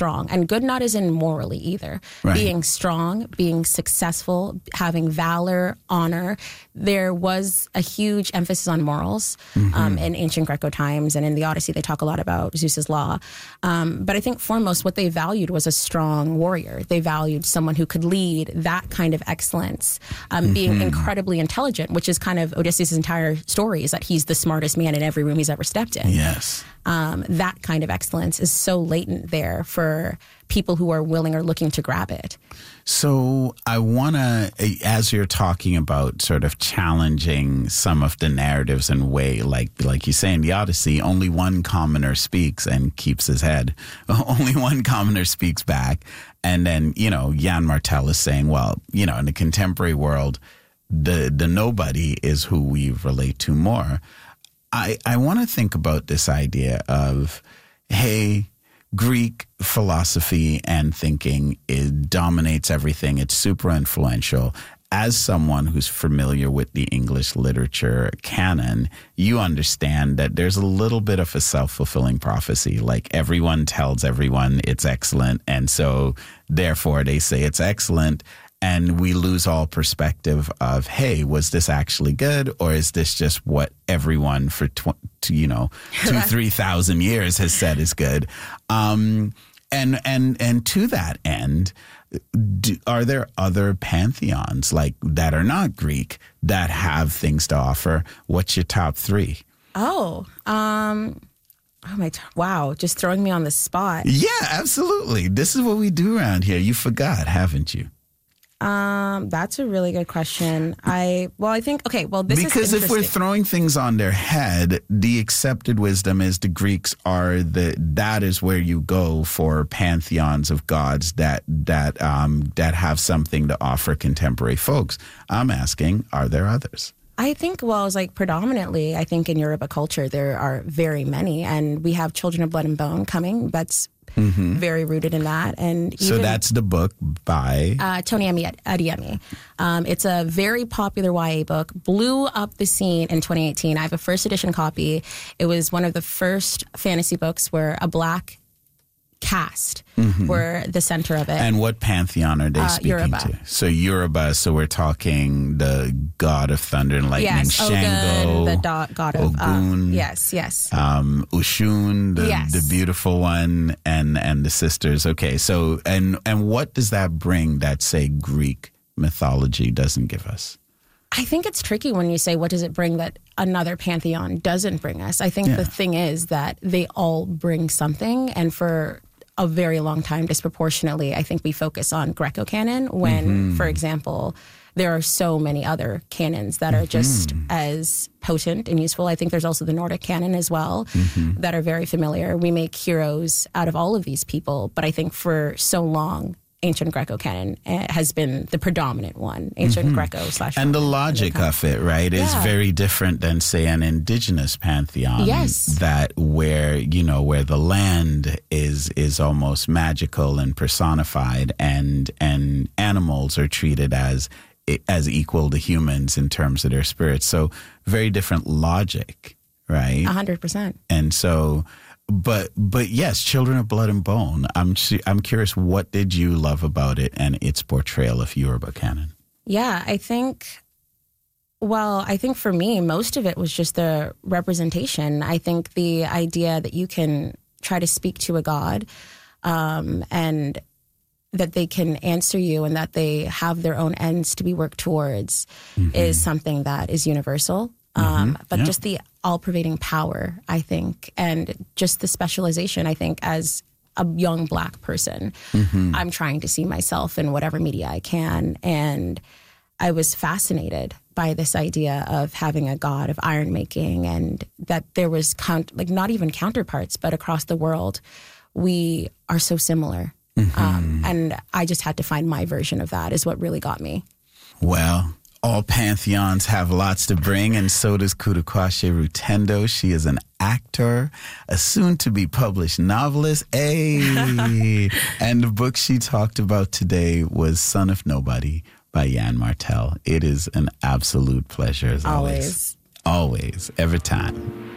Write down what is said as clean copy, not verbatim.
strong, and good not as in morally either. Right. Being strong, being successful, having valor, honor. There was a huge emphasis on morals in ancient Greco times, and in the Odyssey they talk a lot about Zeus's law. But I think foremost what they valued was a strong warrior. They valued someone who could lead, that kind of excellence, being incredibly intelligent, which is kind of Odysseus' entire story, is that he's the smartest man in every room he's ever stepped in. Yes. That kind of excellence is so latent there for people who are willing or looking to grab it. So I want to, as you're talking about sort of challenging some of the narratives and way, like you say in the Odyssey, only one commoner speaks and keeps his head. Only one commoner speaks back. And then, Jan Martel is saying, well, in the contemporary world, the nobody is who we relate to more. I want to think about this idea of, hey, Greek philosophy and thinking, it dominates everything. It's super influential. As someone who's familiar with the English literature canon, you understand that there's a little bit of a self-fulfilling prophecy. Like everyone tells everyone it's excellent. And so therefore they say it's excellent. And we lose all perspective of, hey, was this actually good? Or is this just what everyone for 3,000 years has said is good? And to that end, are there other pantheons like that are not Greek that have things to offer? What's your top three? Wow, just throwing me on the spot. Yeah, absolutely. This is what we do around here. You forgot, haven't you? That's a really good question. Because if we're throwing things on their head, the accepted wisdom is the Greeks that is where you go for pantheons of gods that have something to offer contemporary folks. I'm asking, are there others? I think, predominantly, I think in Yoruba culture, there are very many. And we have Children of Blood and Bone coming. That's very rooted in that. And so that's the book by? Tony Adeyemi. It's a very popular YA book, blew up the scene in 2018. I have a first edition copy. It was one of the first fantasy books where a Black cast were the center of it. And what pantheon are they speaking Yoruba. to? So Yoruba, so we're talking the god of thunder and lightning, yes, Shango, Ogun, the god of Ogun, yes. Ushun, the beautiful one, and the sisters. Okay, so and what does that bring that, say, Greek mythology doesn't give us? I think it's tricky when you say, what does it bring that another pantheon doesn't bring us? I think the thing is that they all bring something, and for a very long time, disproportionately, I think we focus on Greco canon when, for example, there are so many other canons that are just as potent and useful. I think there's also the Nordic canon as well that are very familiar. We make heroes out of all of these people, but I think for so long, ancient Greco canon has been the predominant one, ancient Greco / And the logic of it, right, is very different than, say, an indigenous pantheon. Yes. That where the land is almost magical and personified, and animals are treated as equal to humans in terms of their spirits. So very different logic, right? 100%. And so... But yes, Children of Blood and Bone. I'm curious, what did you love about it and its portrayal of Yoruba canon? Yeah, I think for me, most of it was just the representation. I think the idea that you can try to speak to a god and that they can answer you and that they have their own ends to be worked towards is something that is universal. Just the all-pervading power, I think, and just the specialization, I think, as a young Black person, I'm trying to see myself in whatever media I can. And I was fascinated by this idea of having a god of iron making, and that there was not even counterparts, but across the world, we are so similar. And I just had to find my version of that is what really got me. Well, all pantheons have lots to bring, and so does Kurukwashe Rutendo. She is an actor, a soon-to-be-published novelist. Hey! And the book she talked about today was Son of Nobody by Jan Martel. It is an absolute pleasure, as always. Always, every time.